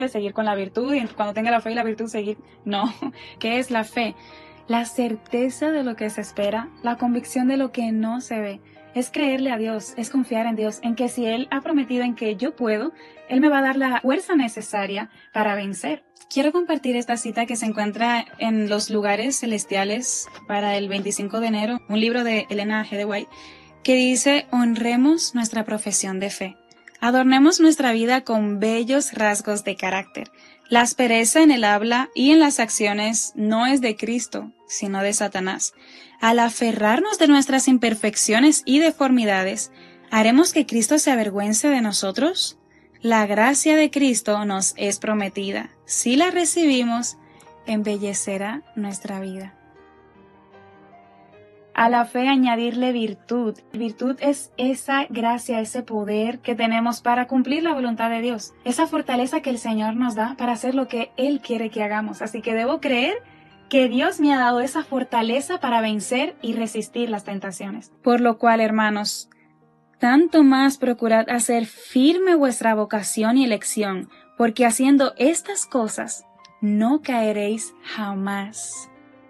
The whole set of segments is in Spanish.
seguir con la virtud, y cuando tenga la fe y la virtud seguir. No. ¿Qué es la fe? La certeza de lo que se espera, la convicción de lo que no se ve. Es creerle a Dios, es confiar en Dios, en que si Él ha prometido en que yo puedo, Él me va a dar la fuerza necesaria para vencer. Quiero compartir esta cita que se encuentra en Los Lugares Celestiales para el 25 de enero, un libro de Elena G. de White, que dice: honremos nuestra profesión de fe. Adornemos nuestra vida con bellos rasgos de carácter. La aspereza en el habla y en las acciones no es de Cristo, sino de Satanás. Al aferrarnos de nuestras imperfecciones y deformidades, ¿haremos que Cristo se avergüence de nosotros? La gracia de Cristo nos es prometida. Si la recibimos, embellecerá nuestra vida. A la fe añadirle virtud. Virtud es esa gracia, ese poder que tenemos para cumplir la voluntad de Dios. Esa fortaleza que el Señor nos da para hacer lo que Él quiere que hagamos. Así que debo creer que Dios me ha dado esa fortaleza para vencer y resistir las tentaciones. Por lo cual, hermanos, tanto más procurad hacer firme vuestra vocación y elección, porque haciendo estas cosas no caeréis jamás.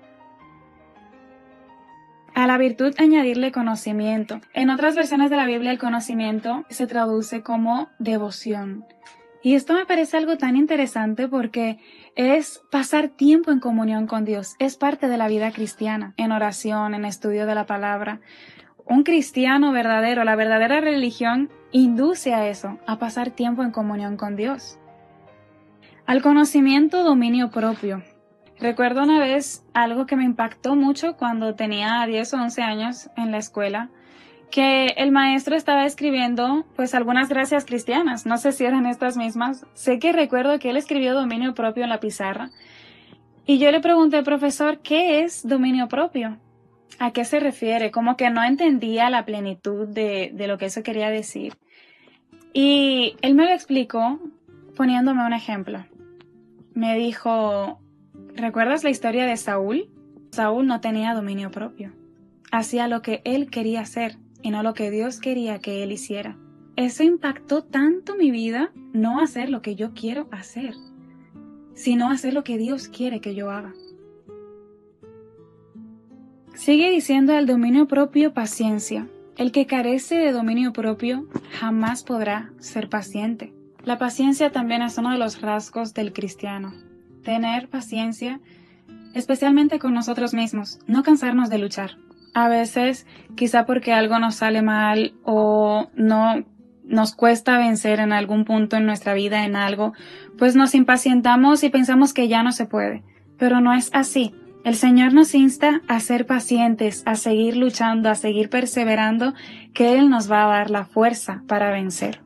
A la virtud añadirle conocimiento. En otras versiones de la Biblia el conocimiento se traduce como devoción. Y esto me parece algo tan interesante porque es pasar tiempo en comunión con Dios. Es parte de la vida cristiana, en oración, en estudio de la palabra. Un cristiano verdadero, la verdadera religión, induce a eso, a pasar tiempo en comunión con Dios. Al conocimiento, dominio propio. Recuerdo una vez algo que me impactó mucho cuando tenía 10 o 11 años en la escuela, que el maestro estaba escribiendo pues algunas gracias cristianas, no sé si eran estas mismas. Sé que recuerdo que él escribió dominio propio en la pizarra y yo le pregunté: profesor, ¿qué es dominio propio? ¿A qué se refiere? Como que no entendía la plenitud de lo que eso quería decir. Y él me lo explicó poniéndome un ejemplo. Me dijo: ¿recuerdas la historia de Saúl? Saúl no tenía dominio propio. Hacía lo que él quería hacer y no lo que Dios quería que él hiciera. Eso impactó tanto mi vida, no hacer lo que yo quiero hacer, sino hacer lo que Dios quiere que yo haga. Sigue diciendo: el dominio propio, paciencia. El que carece de dominio propio jamás podrá ser paciente. La paciencia también es uno de los rasgos del cristiano. Tener paciencia, especialmente con nosotros mismos, no cansarnos de luchar. A veces, quizá porque algo nos sale mal o no nos cuesta vencer en algún punto en nuestra vida en algo, pues nos impacientamos y pensamos que ya no se puede. Pero no es así. El Señor nos insta a ser pacientes, a seguir luchando, a seguir perseverando, que Él nos va a dar la fuerza para vencer.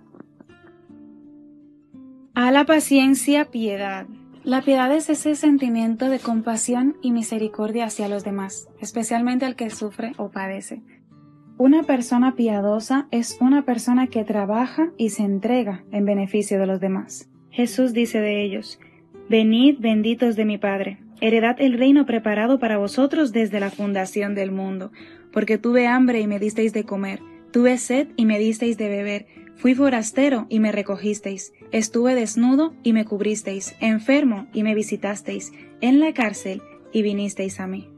A la paciencia, piedad. La piedad es ese sentimiento de compasión y misericordia hacia los demás, especialmente al que sufre o padece. Una persona piadosa es una persona que trabaja y se entrega en beneficio de los demás. Jesús dice de ellos: venid benditos de mi Padre, heredad el reino preparado para vosotros desde la fundación del mundo, porque tuve hambre y me disteis de comer, tuve sed y me disteis de beber, fui forastero y me recogisteis, estuve desnudo y me cubristeis, enfermo y me visitasteis, en la cárcel y vinisteis a mí.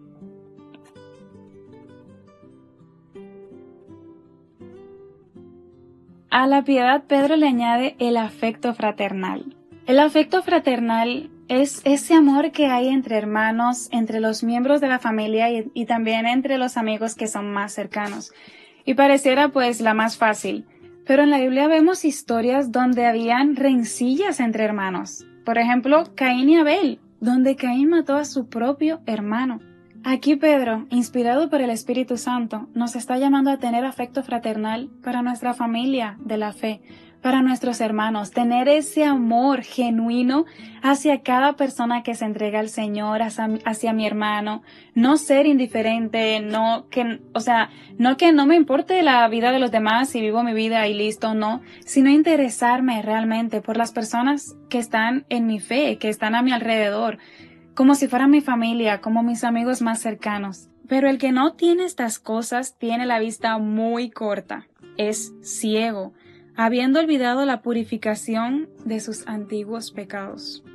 A la piedad Pedro le añade el afecto fraternal. El afecto fraternal es ese amor que hay entre hermanos, entre los miembros de la familia y también entre los amigos que son más cercanos. Y pareciera pues la más fácil. Pero en la Biblia vemos historias donde habían rencillas entre hermanos. Por ejemplo, Caín y Abel, donde Caín mató a su propio hermano. Aquí Pedro, inspirado por el Espíritu Santo, nos está llamando a tener afecto fraternal para nuestra familia de la fe, para nuestros hermanos, tener ese amor genuino hacia cada persona que se entrega al Señor, hacia mi hermano, no ser indiferente, no que no me importe la vida de los demás y vivo mi vida y listo, no, sino interesarme realmente por las personas que están en mi fe, que están a mi alrededor, como si fueran mi familia, como mis amigos más cercanos. Pero el que no tiene estas cosas tiene la vista muy corta, es ciego. habiendo olvidado la purificación de sus antiguos pecados.